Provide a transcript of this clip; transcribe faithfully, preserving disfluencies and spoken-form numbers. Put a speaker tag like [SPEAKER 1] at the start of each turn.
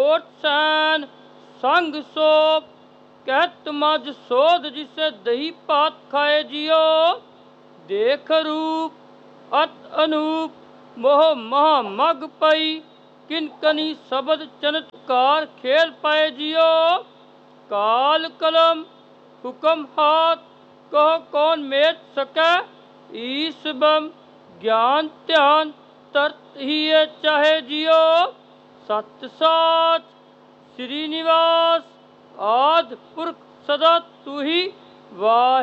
[SPEAKER 1] ਕੋਟ ਸੈਨ ਸੰਗ ਸੋਪ ਕਹਿਤ ਮਜ ਸੋਧ ਜਿਸੇ ਦही ਭਾਤ ਖਾਏ ਜਿਉ। ਦੇਖ ਰੂਪ ਅਤ ਅਨੂਪ ਮੋਹ ਮਹਾ ਮਗ ਪਈ ਕਿਨਕਨੀ ਸ਼ਬਦ ਚਨਤਕਾਰ ਖੇਲ ਪਾਏ ਜਿਉ। ਕਾਲ ਕਲਮ ਹੁਕਮ ਹਾਥ ਕਹ ਕੌਣ ਮੇਟ ਸਕੈ ਈਸ ਬਮ ਗਿਆਨ ਧਿਆਨ ਤਰਤ ਹੀ ਚਾਹੇ ਜਿਉ। ਸਤ ਸਾਚ ਸ੍ਰੀ ਨਿਵਾਸ ਆਦਿ ਪੁਰਖ ਸਦਾ ਤੂੰ ਹੀ ਵਾਹਿ